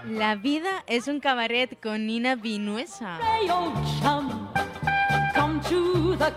La vida es un cabaret con Nina Vinuesa. Hey, old chum, come to the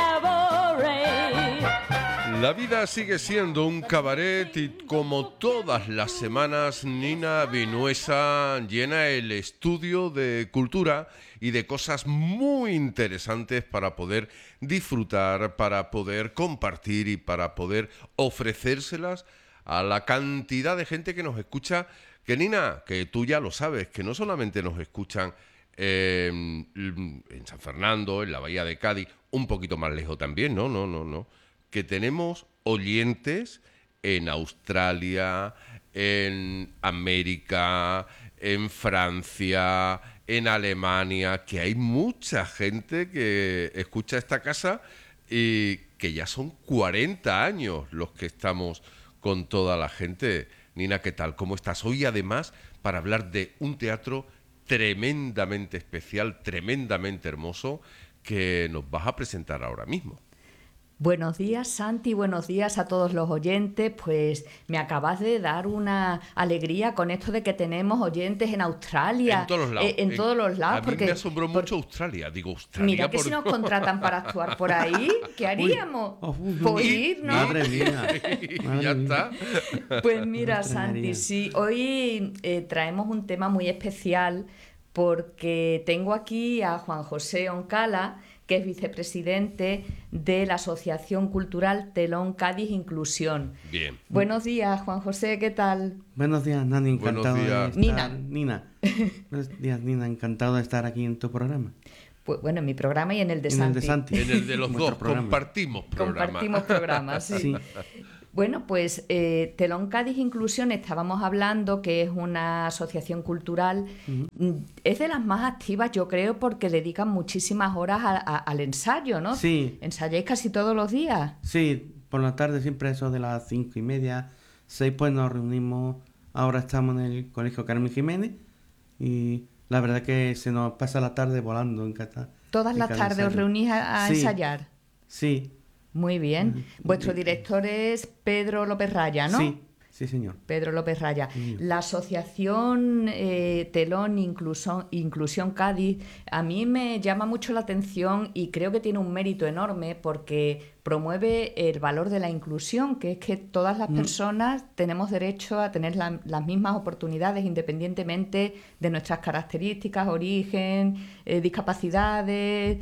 cabaret. La vida sigue siendo un cabaret y como todas las semanas Nina Vinuesa llena el estudio de cultura y de cosas muy interesantes para poder disfrutar, para poder compartir y para poder ofrecérselas a la cantidad de gente que nos escucha. Que Nina, que tú ya lo sabes, que no solamente nos escuchan en San Fernando, en la Bahía de Cádiz, un poquito más lejos también, no. Que tenemos oyentes en Australia, en América, en Francia, en Alemania, que hay mucha gente que escucha esta casa y que ya son 40 años los que estamos con toda la gente. Nina, ¿qué tal? ¿Cómo estás? Hoy, además, para hablar de un teatro tremendamente especial, tremendamente hermoso, que nos vas a presentar ahora mismo. Buenos días, Santi, buenos días a todos los oyentes. Pues me acabas de dar una alegría con esto de que tenemos oyentes en Australia. En todos los lados. En todos los lados. A mí me asombró mucho Australia. Digo, Australia. Mira que si nos contratan para actuar por ahí, ¿qué haríamos? Pues ir, ¿no? Madre mía. Ya está. Pues mira, Santi, sí, hoy traemos un tema muy especial porque tengo aquí a Juan José Oncala, que es vicepresidente de la Asociación Cultural Telón Cádiz Inclusión. Bien. Buenos días, Juan José, ¿qué tal? Buenos días, Nani, encantado Buenos días. de estar... Nina. Buenos días, Nina, encantado de estar aquí en tu programa. Pues bueno, en mi programa y en el de En Santi. el de Santi. En el de los Nuestro dos, programa. compartimos programa. Compartimos programas, sí. Sí. Bueno, pues Telón Cádiz Inclusión, estábamos hablando que es una asociación cultural, es de las más activas, yo creo, porque dedican muchísimas horas al ensayo, ¿no? Sí. ¿Ensayáis casi todos los días? Sí, por la tarde siempre eso de las 5:30, 6, pues nos reunimos. Ahora estamos en el Colegio Carmen Jiménez y la verdad que se nos pasa la tarde volando en cada ¿Todas las tardes os ensayo. reunís a Sí. ensayar? Sí. Muy bien. Vuestro director es Pedro López Raya, ¿no? Sí, señor. Pedro López Raya. Sí. La asociación Telón Inclusión Cádiz a mí me llama mucho la atención y creo que tiene un mérito enorme porque promueve el valor de la inclusión, que es que todas las personas tenemos derecho a tener las mismas oportunidades independientemente de nuestras características, origen, discapacidades,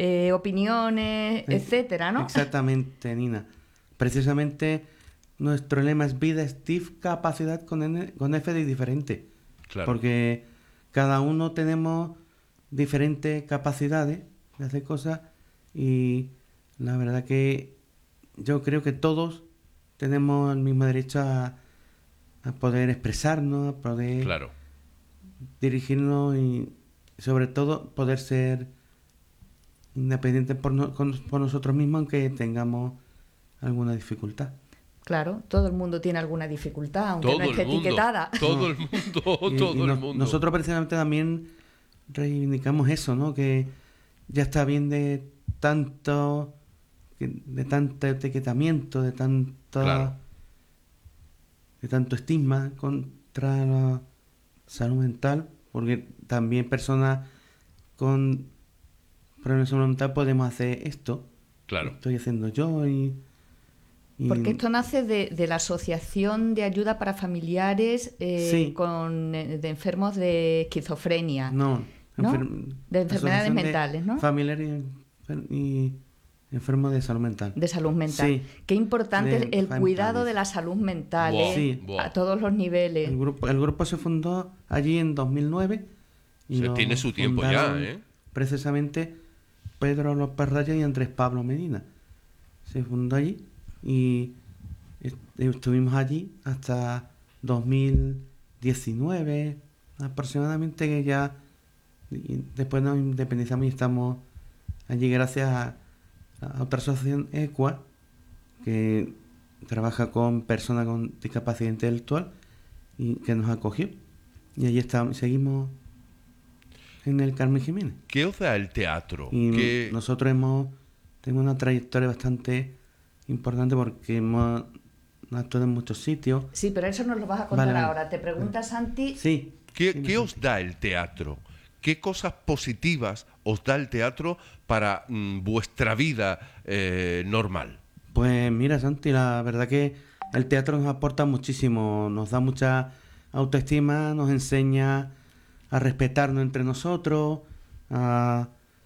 opiniones, etcétera, ¿no? Exactamente, Nina. Precisamente nuestro lema es vida es discapacidad con F de diferente. Claro. Porque cada uno tenemos diferentes capacidades de hacer cosas y la verdad que yo creo que todos tenemos el mismo derecho a poder expresarnos, a poder Claro. dirigirnos y sobre todo poder ser independientes por nosotros mismos aunque tengamos alguna dificultad. Claro, todo el mundo tiene alguna dificultad, aunque no esté etiquetada. Todo el mundo. Nosotros precisamente también reivindicamos eso, ¿no? Que ya está bien de tanto etiquetamiento, de Claro. tanto estigma contra la salud mental, porque también personas con problemas de salud mental podemos hacer esto. Claro. Estoy haciendo yo y Porque esto nace de la Asociación de Ayuda para Familiares Sí. de enfermos de esquizofrenia. No, ¿no? De enfermedades Asociación de mentales, ¿no? Familiares y enfermos de salud mental. De salud mental. Sí. Qué importante De el cuidado familiares. de la salud mental, Buah, Sí. buah. a todos los niveles. El grupo se fundó allí en 2009. O sea, lo tiene su tiempo fundaron ya, ¿eh? Precisamente Pedro López Raya y Andrés Pablo Medina. Se fundó allí y estuvimos allí hasta 2019 aproximadamente, que ya y después nos independizamos y estamos allí gracias a otra asociación, EQUA, que trabaja con personas con discapacidad intelectual y que nos acogió. Y allí estamos, seguimos en el Carmen Jiménez. ¿Qué os da el teatro? Y ¿Qué- nosotros tenemos una trayectoria bastante importante porque hemos actuado en muchos sitios. Sí, pero eso nos lo vas a contar Vale, vale. ahora. Te pregunta Santi, Sí, ¿Qué os da el teatro? ¿Qué cosas positivas os da el teatro para vuestra vida normal? Pues mira, Santi, la verdad que el teatro nos aporta muchísimo, nos da mucha autoestima, nos enseña a respetarnos entre nosotros, a...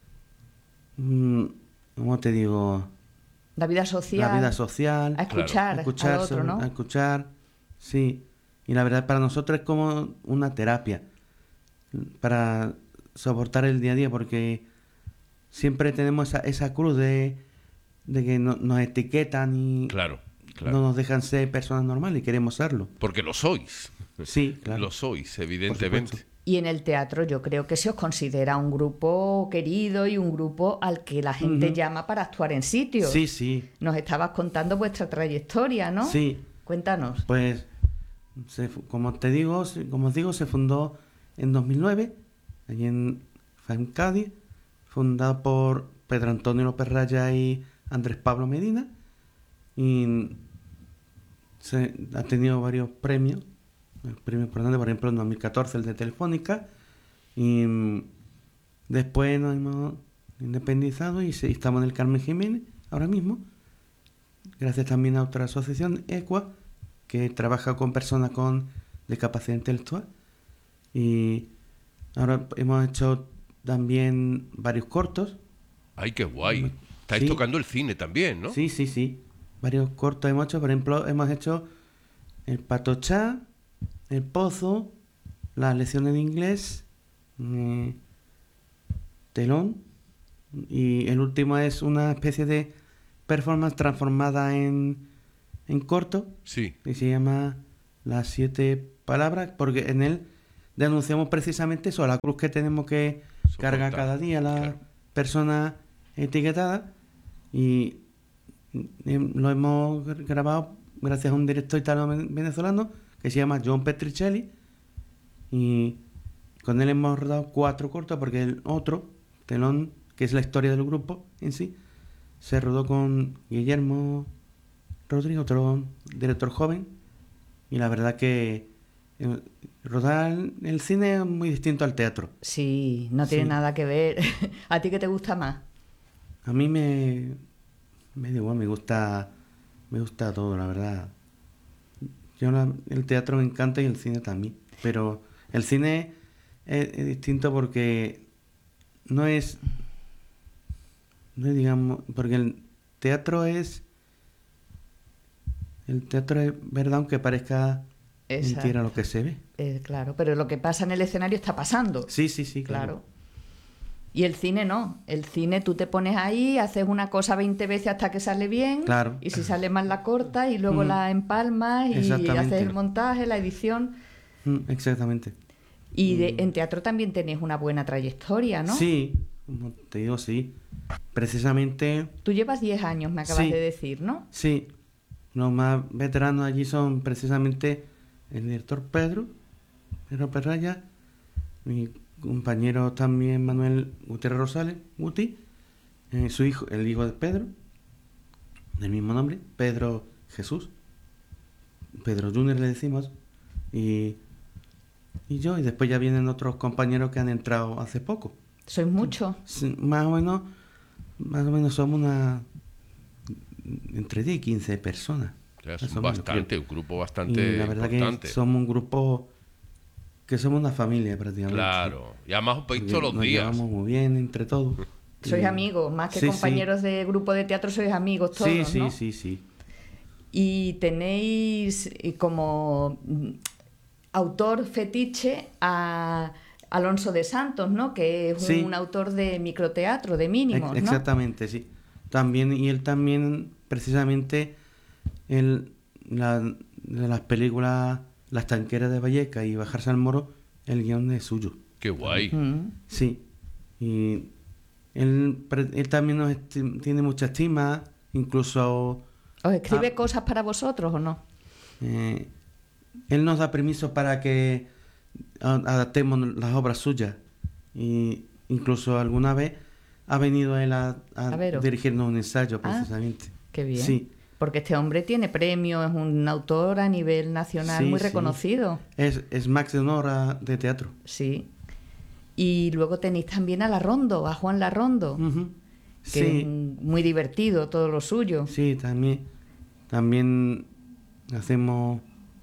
¿cómo te digo? La vida social. La vida social. A escuchar, al otro, ¿no? A escuchar, sí. Y la verdad para nosotros es como una terapia para soportar el día a día, porque siempre tenemos esa cruz de que nos etiquetan y Claro. no nos dejan ser personas normales y queremos serlo. Porque lo sois. Sí, claro. Lo sois, Por evidentemente. supuesto. Y en el teatro yo creo que se os considera un grupo querido y un grupo al que la gente llama para actuar en sitios. Sí, sí. Nos estabas contando vuestra trayectoria, ¿no? Sí. Cuéntanos. Pues, como os digo, se fundó en 2009, allí en Cádiz, fundado por Pedro Antonio López Raya y Andrés Pablo Medina, y ha tenido varios premios importantes, por ejemplo en 2014 el de Telefónica, y después nos hemos independizado y estamos en el Carmen Jiménez ahora mismo, gracias también a otra asociación, ECUA, que trabaja con personas con discapacidad intelectual, y ahora hemos hecho también varios cortos. ¡Ay, qué guay! Estáis Sí. tocando el cine también, ¿no? Sí, sí, sí. Varios cortos hemos hecho. Por ejemplo, hemos hecho El Patochá, El Pozo, Las lecciones de inglés, Telón, y el último es una especie de performance transformada en corto, Sí. y se llama Las 7 palabras, porque en él denunciamos precisamente eso, la cruz que tenemos que cargar cada día la claro. persona etiquetada, y lo hemos grabado gracias a un director italo-venezolano que se llama John Petricelli, y con él hemos rodado 4 cortos, porque el otro, Telón, que es la historia del grupo en sí, se rodó con Guillermo Rodríguez, otro director joven, y la verdad que rodar el cine es muy distinto al teatro. Sí, no tiene Sí. nada que ver. ¿A ti qué te gusta más? A mí me da igual, me gusta todo, la verdad. El teatro me encanta y el cine también, pero el cine es distinto porque no es, digamos, porque el teatro es verdad, aunque parezca mentira lo que se ve. Claro, pero lo que pasa en el escenario está pasando. Sí, sí, sí, Claro. Y el cine no. El cine tú te pones ahí, haces una cosa 20 veces hasta que sale bien. Claro. Y si sale mal la cortas y luego la empalmas y Exactamente. haces el montaje, la edición. Exactamente. Y en teatro también tenés una buena trayectoria, ¿no? Sí, como te digo, sí. Precisamente, Tú llevas 10 años, me acabas Sí. de decir, ¿no? sí. Los más veteranos allí son precisamente el director Pedro Perraya, mi compañero también Manuel Gutiérrez Rosales, Guti, su hijo, el hijo de Pedro, del mismo nombre, Pedro Jesús, Pedro Junior le decimos, y yo, y después ya vienen otros compañeros que han entrado hace poco. Sois muchos. Sí, más o menos somos entre 10 y 15 personas. Ya, Más son o menos, bastante, creo. un grupo Y bastante la verdad importante. que somos un grupo que somos una familia prácticamente. Claro. Y además os veis Porque todos los nos días. llevamos muy bien entre todos. Sois Y- amigos, más que Sí, compañeros de grupo de teatro, sois amigos todos, Sí, sí, ¿no? sí, sí. Y tenéis como autor fetiche a Alonso de Santos, ¿no? Que es Sí. un autor de microteatro, de mínimos, ¿no? Exactamente, sí. Y él también, precisamente, de las películas Las tanqueras de Valleca y Bajarse al Moro, el guión es suyo. Qué guay. Mm. Sí. Y él también tiene mucha estima, incluso ¿Os escribe Ah. cosas para vosotros o no? él nos da permiso para que adaptemos las obras suyas. Y incluso alguna vez ha venido él a A veros. dirigirnos un ensayo, Ah, precisamente. qué bien. Sí, Porque este hombre tiene premios, es un autor a nivel nacional Sí, muy sí. reconocido. Es Max de Honor de teatro. Sí. Y luego tenéis también a Larrondo, a Juan Larrondo, Ujú. que es Sí, muy divertido todo lo suyo. sí, también hacemos,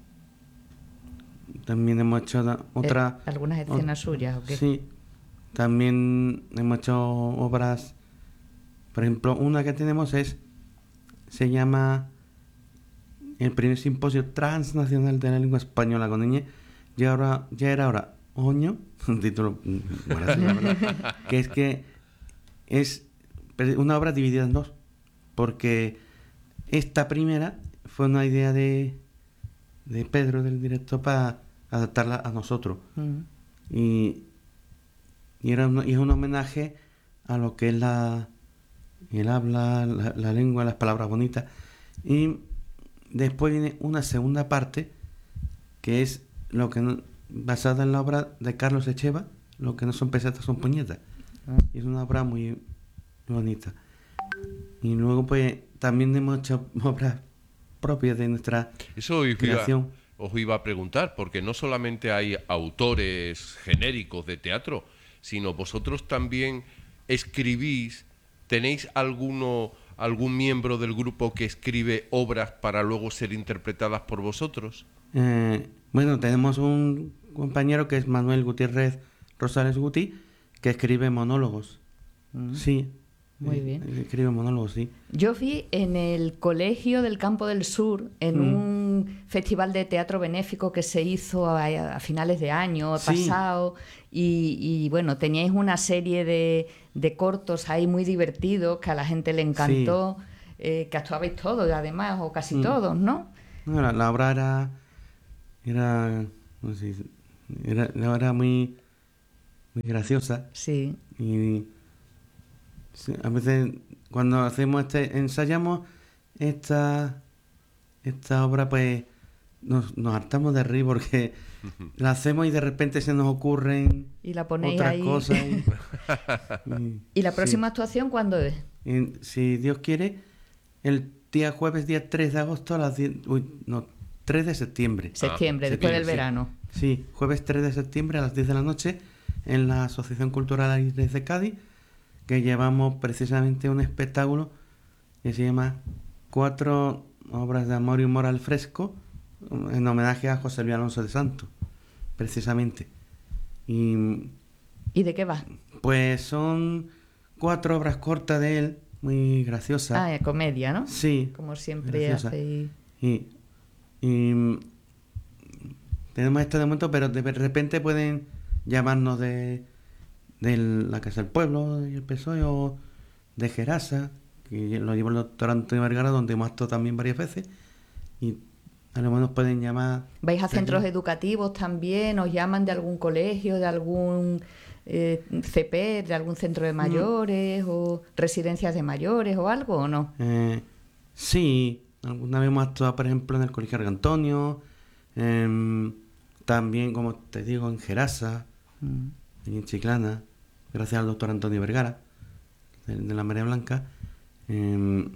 también hemos hecho otra, Algunas escenas suyas, ¿o qué? sí, también hemos hecho obras, por ejemplo, una que tenemos se llama el primer simposio transnacional de la lengua española con niñez, ya era hora, oño, un título, bueno, sí, la verdad, que es una obra dividida en dos, porque esta primera fue una idea de Pedro, del director, para adaptarla a nosotros. Mm. Y es un homenaje a lo que es el habla, la lengua, las palabras bonitas. Y después viene una segunda parte, que es basada en la obra de Carlos Echeva, lo que no son pesetas son puñetas. Y es una obra muy bonita. Y luego pues también hemos hecho obras propias de nuestra Eso creación. os iba a preguntar, porque no solamente hay autores genéricos de teatro, sino vosotros también escribís, ¿tenéis algún miembro del grupo que escribe obras para luego ser interpretadas por vosotros? Bueno, tenemos un compañero que es Manuel Gutiérrez Rosales Guti, que escribe monólogos. Sí. Muy bien. Escribe monólogos, sí. Yo vi en el Colegio del Campo del Sur, en un festival de teatro benéfico que se hizo a finales de año Sí. pasado, y bueno, teníais una serie de cortos ahí muy divertidos que a la gente le encantó, que actuabais todos, además, o casi todos, ¿no? No, la obra no sé, era muy graciosa. Sí. Y sí, a veces cuando ensayamos esta obra, pues nos hartamos de reír porque la hacemos y de repente se nos ocurren Y la ponéis otras ahí. cosas. ¿Y la sí. próxima actuación cuándo es? Si Dios quiere, el jueves, día 3 de agosto a las 10, 3 de septiembre. Septiembre, después del sí. verano. Sí, jueves 3 de septiembre a las 10 de la noche en la Asociación Cultural Aires de Cádiz, que llevamos precisamente un espectáculo que se llama 4 obras de amor y humor al fresco, en homenaje a José Luis Alonso de Santos, precisamente. Y ¿Y de qué va? pues son 4 obras cortas de él, muy graciosas. Ah, comedia, ¿no? Sí. Como siempre graciosa. hacéis. Y tenemos esto de momento, pero de repente pueden llamarnos de la Casa del Pueblo y el PSOE, o de Gerasa, que lo lleva el doctor Antonio Vergara, donde hemos actuado también varias veces, y a lo menos pueden llamar. ¿Vais a centros educativos también? ¿Os llaman de algún colegio, de algún CP, de algún centro de mayores o residencias de mayores o algo, o no? Sí, alguna vez hemos actuado, por ejemplo, en el Colegio Arga Antonio, también, como te digo, en Gerasa, en Chiclana, gracias al doctor Antonio Vergara, de la Marea Blanca. En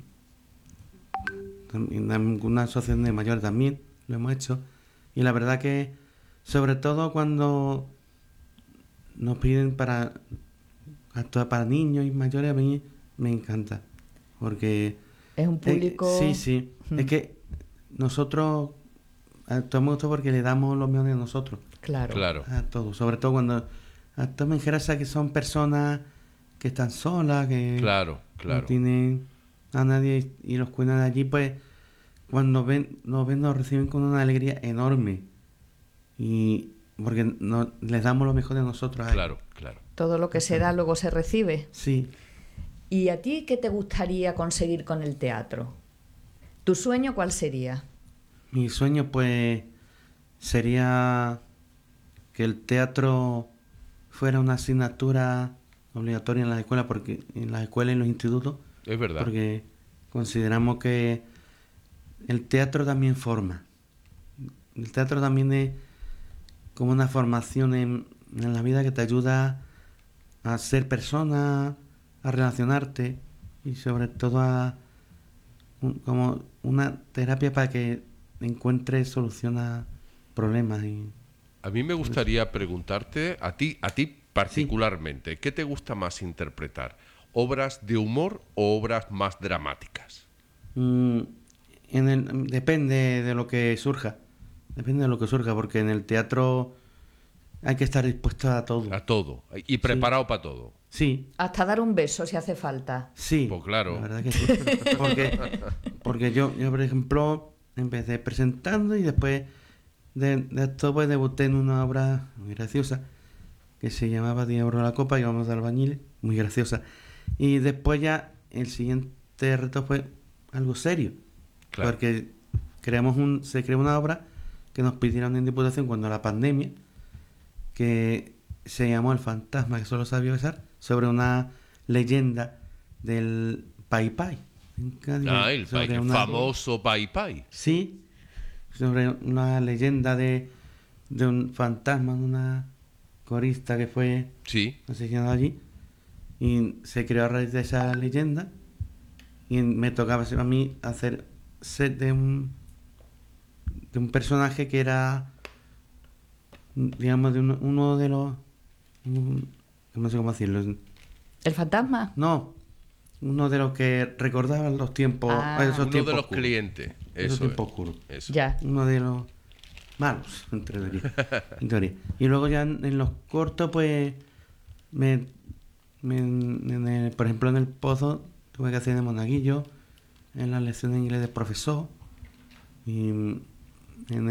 una asociación de mayores también lo hemos hecho. Y la verdad que, sobre todo cuando nos piden para actuar para niños y mayores, a mí me encanta. Porque Es un público... sí. Es que nosotros actuamos esto porque le damos lo mejor de nosotros Claro. a todos. Sobre todo cuando actuamos en Gerasa, que son personas que están solas, que Claro. no tienen a nadie y los cuidan de allí, pues cuando nos reciben con una alegría enorme. Y porque les damos lo mejor de nosotros a ellos. Claro. Todo lo que se da luego se recibe. Sí. ¿Y a ti qué te gustaría conseguir con el teatro? ¿Tu sueño cuál sería? Mi sueño, pues, sería que el teatro fuera una asignatura obligatoria en las escuelas, porque en las escuelas y en los institutos, Es verdad. porque consideramos que el teatro también forma. El teatro también es como una formación en la vida que te ayuda a ser persona, a relacionarte y sobre todo a como una terapia para que encuentre solución a problemas. A mí me gustaría preguntarte, a ti particularmente, ¿qué te gusta más interpretar? ¿Obras de humor o obras más dramáticas? Depende de lo que surja. Depende de lo que surja, porque en el teatro hay que estar dispuesto a todo. A todo. Y preparado para todo. Sí. Hasta dar un beso si hace falta. Sí. Pues claro. La verdad que sí. Porque yo, por ejemplo, empecé presentando y después de esto pues debuté en una obra muy graciosa que se llamaba Diablo la Copa y vamos de albañiles. Muy graciosa. Y después ya el siguiente reto fue algo serio. Claro. Porque se creó una obra que nos pidieron en Diputación cuando la pandemia, que se llamó El fantasma que solo sabía besar, sobre una leyenda del Pai Pai. El famoso Pai Pai. Sí, sobre una leyenda de un fantasma, de una corista que fue asesinada allí. Y se creó a raíz de esa leyenda. Y me tocaba a mí hacer set de un personaje que era, digamos, de uno de los... no sé cómo decirlo. ¿El fantasma? No, uno de los que recordaban los tiempos... esos Uno tiempos de los oscuros. clientes. Esos tiempos oscuros. Eso. Ya. Uno de los malos, en teoría. Y luego ya en los cortos, pues... por ejemplo, en El Pozo tuve que hacer de monaguillo, en la lección de inglés de profesor, y en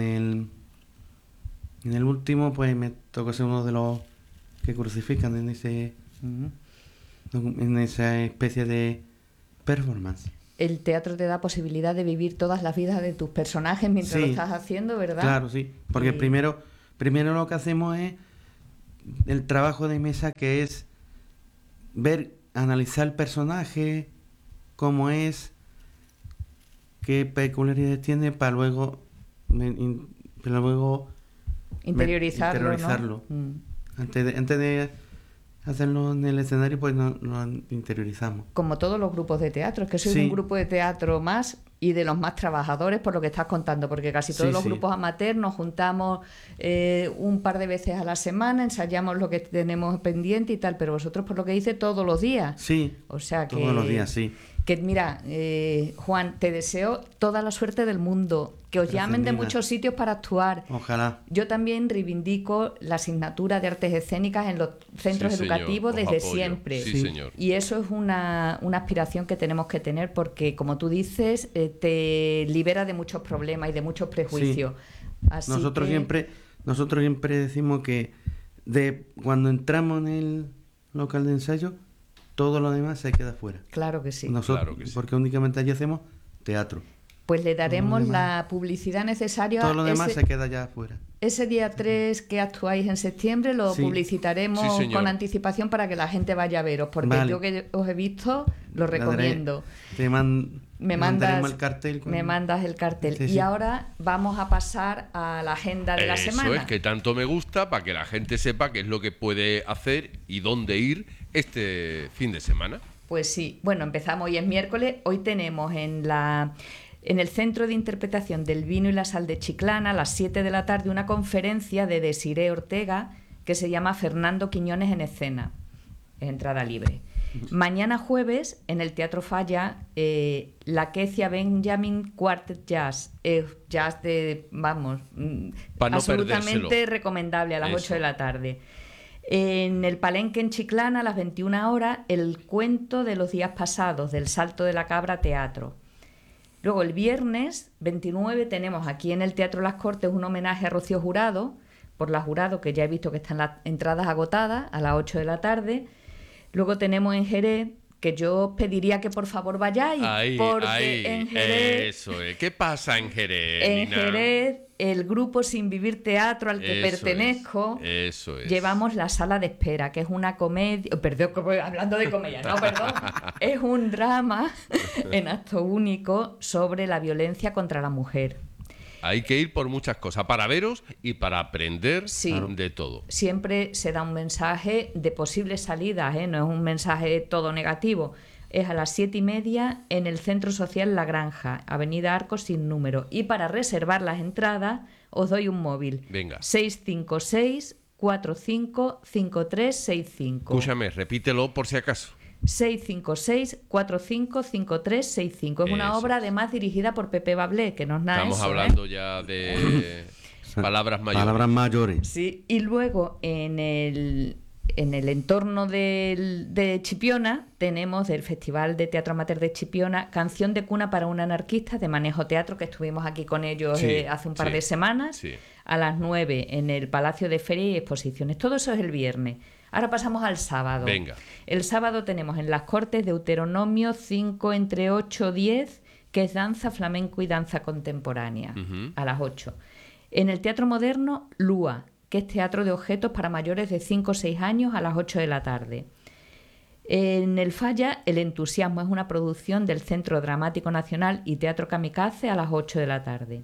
el último pues me tocó ser uno de los que crucifican en esa especie de performance. El teatro te da posibilidad de vivir todas las vidas de tus personajes mientras lo estás haciendo, ¿verdad? Claro, sí, porque primero lo que hacemos es el trabajo de mesa, que es analizar el personaje, cómo es, qué peculiaridades tiene, para luego interiorizarlo. ¿No? Antes de hacerlo en el escenario, pues lo interiorizamos. Como todos los grupos de teatro, es que sois un grupo de teatro más y de los más trabajadores, por lo que estás contando, porque casi todos los grupos amateurs nos juntamos un par de veces a la semana, ensayamos lo que tenemos pendiente y tal, pero vosotros, por lo que dice, todos los días. Sí, o sea que, todos los días, sí. Que mira, Juan, te deseo toda la suerte del mundo, que os llamen de muchos sitios para actuar. Ojalá. Yo también reivindico la asignatura de artes escénicas en los centros educativos desde siempre. Sí, señor. Y eso es una aspiración que tenemos que tener, porque, como tú dices, te libera de muchos problemas y de muchos prejuicios. Sí. Nosotros siempre decimos que cuando entramos en el local de ensayo, todo lo demás se queda fuera. Claro que sí. Porque únicamente allí hacemos teatro. Pues le daremos la publicidad necesaria. Todo lo demás se queda ya afuera. Ese día 3 que actuáis en septiembre lo publicitaremos con anticipación para que la gente vaya a veros, porque yo que os he visto lo recomiendo. Me mandas el cartel. Me mandas el cartel. Y ahora vamos a pasar a la agenda de la semana. Eso es, que tanto me gusta, para que la gente sepa qué es lo que puede hacer y dónde ir este fin de semana. Pues sí. Bueno, empezamos hoy es miércoles. Hoy tenemos en el Centro de Interpretación del Vino y la Sal de Chiclana, a las 7 de la tarde, una conferencia de Desiré Ortega que se llama Fernando Quiñones en escena. Es entrada libre. Mañana jueves, en el Teatro Falla, la Kezia Benjamin Quartet Jazz. Jazz de, absolutamente recomendable, a las 8 de la tarde. En el Palenque en Chiclana, a las 21 horas, el cuento de los días pasados, del Salto de la Cabra Teatro. Luego el viernes 29 tenemos aquí en el Teatro Las Cortes un homenaje a Rocío Jurado, por la Jurado, que ya he visto que están las entradas agotadas, a las 8 de la tarde. Luego tenemos en Jerez, que yo os pediría que por favor vayáis, en Jerez... Eso es. ¿Qué pasa en Jerez, En Nina? Jerez, el grupo Sin Vivir Teatro al que pertenezco, llevamos La Sala de Espera, que es una comedia... Perdón, hablando de comedia, es un drama en acto único sobre la violencia contra la mujer. Hay que ir por muchas cosas, para veros y para aprender de todo. Siempre se da un mensaje de posibles salidas, no es un mensaje todo negativo. es a las 7:30 en el Centro Social La Granja, Avenida Arcos sin número. Y para reservar las entradas os doy un móvil. Venga. 656-455365. Escúchame, repítelo por si acaso. 656-455365. Es una Eso obra es. además dirigida por Pepe Bablé, que no es nada Estamos eso, hablando ya de palabras mayores. Palabras mayores. Sí, y luego en el entorno de Chipiona tenemos del Festival de Teatro Amateur de Chipiona Canción de Cuna para un Anarquista de Manejo Teatro, que estuvimos aquí con ellos Sí, hace un par sí, de semanas, sí. a las 9 en el Palacio de Feria y Exposiciones. Todo eso es el viernes. Ahora pasamos al sábado. Venga. El sábado tenemos en las Cortes Deuteronomio 5 entre 8 10, que es danza, flamenco y danza contemporánea, Ujú. a las 8. En el Teatro Moderno, Lua, que es teatro de objetos para mayores de 5 o 6 años, a las 8 de la tarde. En el Falla, El Entusiasmo es una producción del Centro Dramático Nacional y Teatro Kamikaze, a las 8 de la tarde.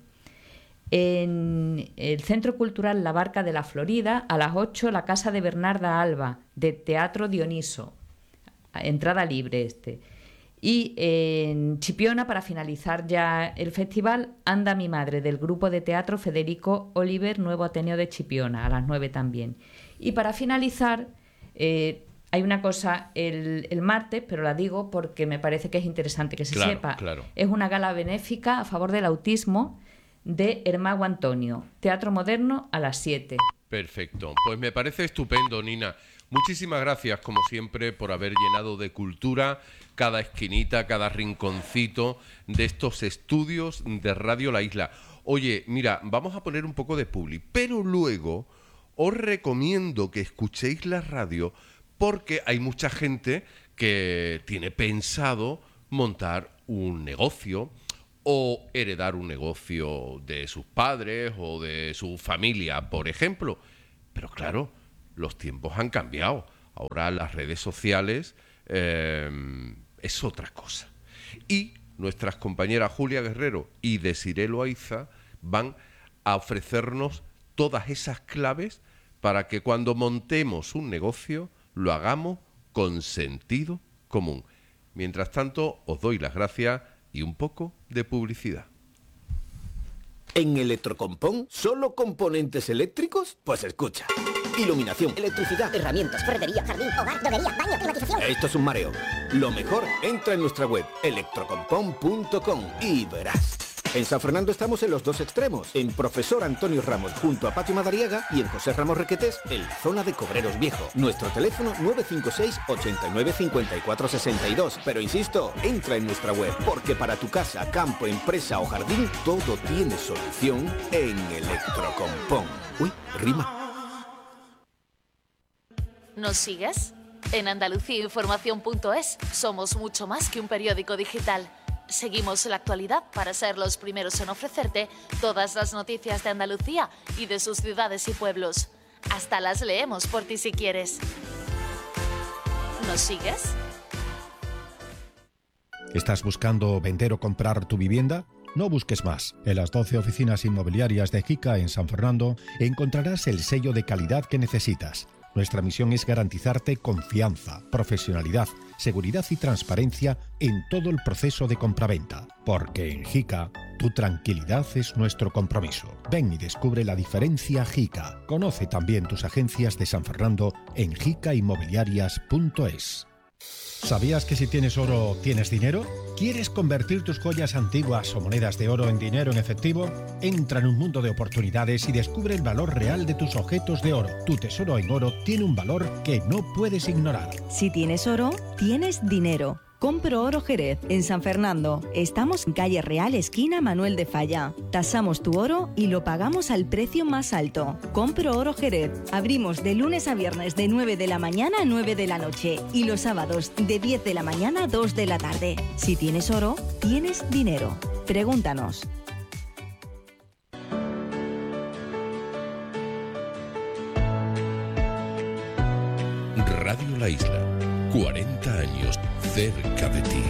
En el Centro Cultural La Barca de la Florida, a las 8, La Casa de Bernarda Alba, de Teatro Dioniso. Entrada libre este. Y en Chipiona, para finalizar ya el festival, Anda mi madre, del grupo de teatro Federico Oliver, Nuevo Ateneo de Chipiona, a las 9 también. Y para finalizar, hay una cosa el martes, pero la digo porque me parece que es interesante que se Claro, sepa. claro. Es una gala benéfica a favor del autismo de Hermago Antonio. Teatro Moderno a las 7. Perfecto. Pues me parece estupendo, Nina. Muchísimas gracias, como siempre, por haber llenado de cultura cada esquinita, cada rinconcito de estos estudios de Radio La Isla. Oye, mira, vamos a poner un poco de publi, pero luego os recomiendo que escuchéis la radio porque hay mucha gente que tiene pensado montar un negocio o heredar un negocio de sus padres o de su familia, por ejemplo. Pero claro, los tiempos han cambiado. Ahora las redes sociales es otra cosa. Y nuestras compañeras Julia Guerrero y Desiree Loaiza van a ofrecernos todas esas claves para que cuando montemos un negocio lo hagamos con sentido común. Mientras tanto, os doy las gracias y un poco de publicidad. ¿En Electrocompón solo componentes eléctricos? Pues escucha. Iluminación, electricidad, Herramientas, ferretería, jardín, hogar, droguería, baño, climatización. esto es un mareo. Lo mejor, entra en nuestra web electrocompón.com y verás. En San Fernando estamos en los dos extremos, en Profesor Antonio Ramos junto a Patio Madariaga y en José Ramos Requetés en la zona de Cobreros Viejo. Nuestro teléfono 956 89 54 62. Pero insisto, entra en nuestra web porque para tu casa, campo, empresa o jardín todo tiene solución en Electrocompón. Uy, rima. ¿Nos sigues? En andaluciainformación.es somos mucho más que un periódico digital. Seguimos la actualidad para ser los primeros en ofrecerte todas las noticias de Andalucía y de sus ciudades y pueblos. Hasta las leemos por ti si quieres. ¿Nos sigues? ¿Estás buscando vender o comprar tu vivienda? No busques más. En las 12 oficinas inmobiliarias de JICA en San Fernando encontrarás el sello de calidad que necesitas. Nuestra misión es garantizarte confianza, profesionalidad, seguridad y transparencia en todo el proceso de compraventa. Porque en JICA, tu tranquilidad es nuestro compromiso. Ven y descubre la diferencia JICA. Conoce también tus agencias de San Fernando en jicainmobiliarias.es. ¿Sabías que si tienes oro, tienes dinero? ¿Quieres convertir tus joyas antiguas o monedas de oro en dinero en efectivo? Entra en un mundo de oportunidades y descubre el valor real de tus objetos de oro. Tu tesoro en oro tiene un valor que no puedes ignorar. Si tienes oro, tienes dinero. Compro Oro Jerez, en San Fernando. Estamos en calle Real, esquina Manuel de Falla. Tasamos tu oro y lo pagamos al precio más alto. Compro Oro Jerez. Abrimos de lunes a viernes de 9 de la mañana a 9 de la noche y los sábados de 10 de la mañana a 2 de la tarde. Si tienes oro, tienes dinero. Pregúntanos. Radio La Isla, 40 años cerca de ti.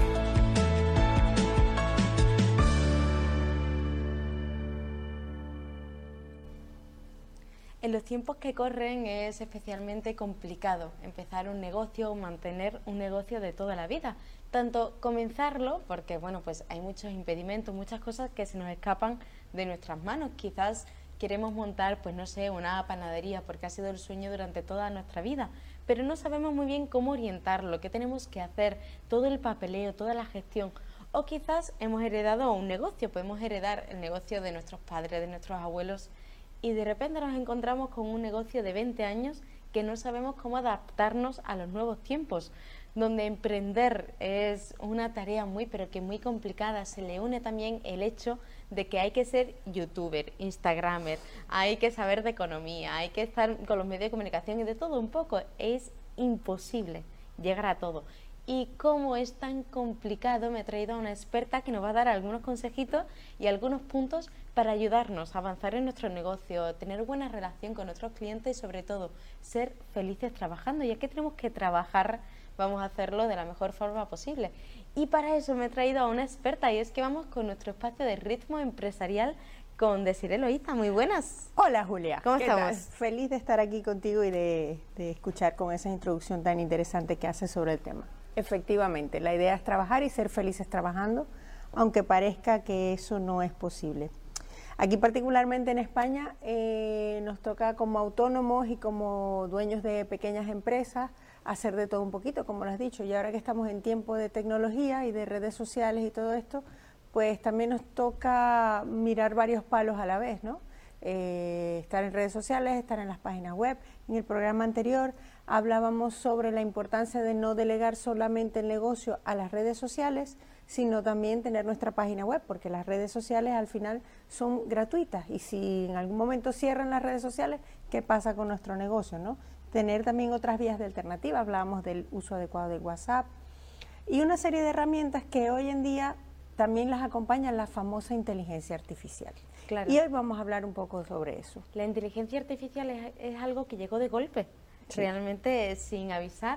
En los tiempos que corren es especialmente complicado empezar un negocio o mantener un negocio de toda la vida. Tanto comenzarlo, porque bueno, pues hay muchos impedimentos, muchas cosas que se nos escapan de nuestras manos. Quizás queremos montar, pues no sé, una panadería porque ha sido el sueño durante toda nuestra vida, pero no sabemos muy bien cómo orientarlo, qué tenemos que hacer, todo el papeleo, toda la gestión. O quizás hemos heredado un negocio, podemos heredar el negocio de nuestros padres, de nuestros abuelos, y de repente nos encontramos con un negocio de 20 años que no sabemos cómo adaptarnos a los nuevos tiempos, donde emprender es una tarea pero que muy complicada. Se le une también el hecho de que hay que ser youtuber, instagramer, hay que saber de economía, hay que estar con los medios de comunicación y de todo un poco. Es imposible llegar a todo. Y como es tan complicado, me he traído a una experta que nos va a dar algunos consejitos y algunos puntos para ayudarnos a avanzar en nuestro negocio, tener buena relación con nuestros clientes y sobre todo ser felices trabajando. Ya que tenemos que trabajar, vamos a hacerlo de la mejor forma posible. Y para eso me he traído a una experta y es que vamos con nuestro espacio de ritmo empresarial con Desiree Loíza. Muy buenas. Hola Julia. ¿Cómo ¿Qué estamos? tal? Feliz de estar aquí contigo y de escuchar con esa introducción tan interesante que haces sobre el tema. Efectivamente, la idea es trabajar y ser felices trabajando, aunque parezca que eso no es posible. Aquí particularmente en España nos toca como autónomos y como dueños de pequeñas empresas hacer de todo un poquito, como lo has dicho, y ahora que estamos en tiempo de tecnología y de redes sociales y todo esto, pues también nos toca mirar varios palos a la vez, ¿no? Estar en redes sociales, estar en las páginas web. En el programa anterior hablábamos sobre la importancia de no delegar solamente el negocio a las redes sociales, sino también tener nuestra página web, porque las redes sociales al final son gratuitas y si en algún momento cierran las redes sociales, ¿qué pasa con nuestro negocio, no? Tener también otras vías de alternativa, hablábamos del uso adecuado del WhatsApp y una serie de herramientas que hoy en día también las acompaña la famosa inteligencia artificial. Claro. Y hoy vamos a hablar un poco sobre eso. La inteligencia artificial es algo que llegó de golpe, realmente sin avisar.